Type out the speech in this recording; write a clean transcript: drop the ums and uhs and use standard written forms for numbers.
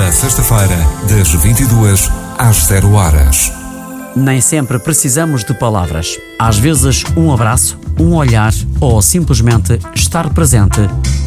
a sexta-feira, das 22 às 0 horas. Nem sempre precisamos de palavras. Às vezes, um abraço, um olhar ou simplesmente estar presente